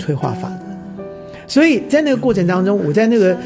退化法的。所以在那个过程当中，我在那个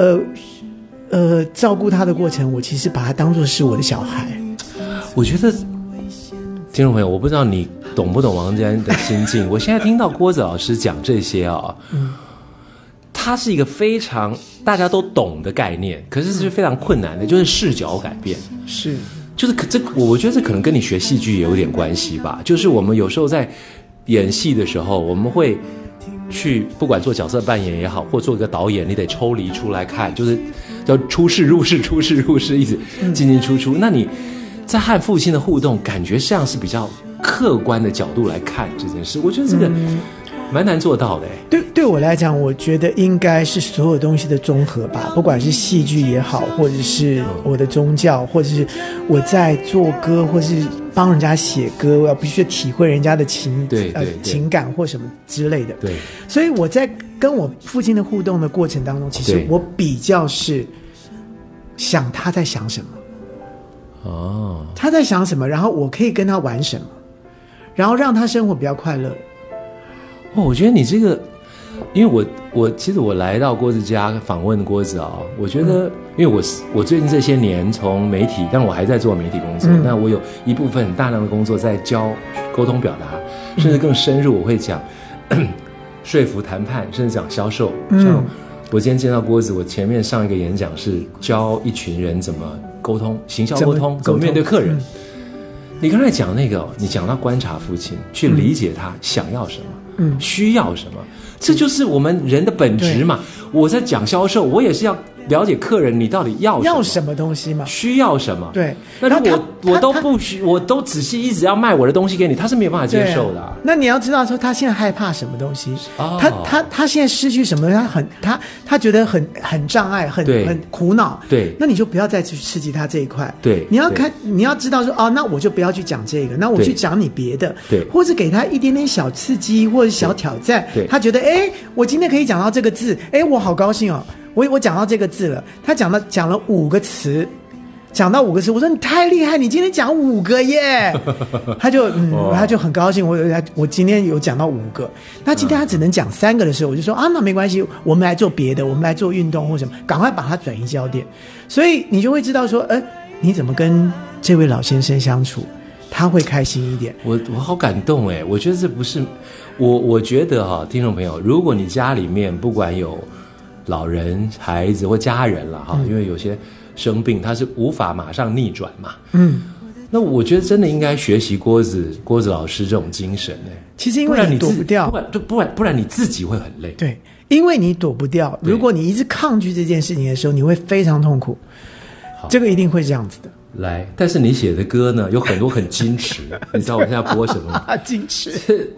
照顾他的过程，我其实把他当作是我的小孩。 我觉得听众朋友，我不知道你懂不懂王嘉的心境。我现在听到郭子老师讲这些啊，它是一个非常大家都懂的概念，可是是非常困难的，就是视角改变。 是， 就是我觉得这可能跟你学戏剧也有点关系吧。就是我们有时候在演戏的时候，我们会去不管做角色扮演也好，或做一个导演，你得抽离出来看，就是要出世入世，出世入世，一直进出出。那你在和父亲的互动，感觉像是比较客观的角度来看这件事，我觉得这个蛮难做到的。 对我来讲，我觉得应该是所有东西的综合吧，不管是戏剧也好，或者是我的宗教，或者是我在做歌，或是帮人家写歌，我要必须体会人家的情感或什么之类的。对，所以我在跟我父亲的互动的过程当中，其实我比较是想他在想什么。哦，他在想什么，然后我可以跟他玩什么，然后让他生活比较快乐。 哦，我觉得你这个，因为其实我来到郭子家访问郭子啊，我觉得，因为我最近这些年从媒体，但我还在做媒体工作，那我有一部分很大量的工作在教沟通表达，甚至更深入，我会讲说服谈判，甚至讲销售。像我今天见到郭子，我前面上一个演讲是教一群人怎么沟通，行销沟通，怎么面对客人。你刚才讲那个，你讲到观察父亲，去理解他想要什么，需要什么，这就是我们人的本质嘛。我在讲销售，我也是要了解客人你到底要什么东西嘛，需要什么。 对， 那如果我都仔细一直要卖我的东西给你，他是没有办法接受的啊。 那你要知道说他现在害怕什么东西，他现在失去什么，他觉得很障碍，很苦恼。对，那你就不要再去刺激他这一块。对，你要知道说那我就不要去讲这个，那我去讲你别的。对，或者给他一点点小刺激或者小挑战。对，他觉得我今天可以讲到这个字，我好高兴哦。我讲到这个字了，他讲了5个词，讲到5个词，我说你太厉害，你今天讲5个耶，他就很高兴，我今天有讲到5个，那今天他只能讲3个的时候，我就说那没关系，我们来做别的，我们来做运动或什么，赶快把它转移焦点，所以你就会知道说，你怎么跟这位老先生相处，他会开心一点。 我好感动哎，我觉得这不是我觉得听众朋友，如果你家里面不管有老人、孩子或家人了因为有些生病他是无法马上逆转嘛。那我觉得真的应该学习郭子老师这种精神其实因为你躲不掉， 不然你自己会很累。 对，因为你躲不掉，如果你一直抗拒这件事情的时候，你会非常痛苦。这个一定会这样子的。 来，但是你写的歌呢，有很多很矜持。你知道我现在播什么吗？ 矜持。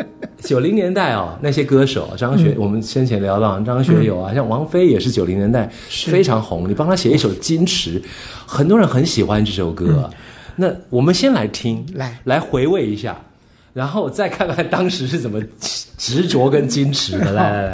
90年代那些歌手，我们先前聊到张学友像王菲也是90年代非常红。你帮他写一首《矜持》，很多人很喜欢这首歌。那我们先来听，来回味一下，然后再看看当时是怎么执着跟矜持的。来。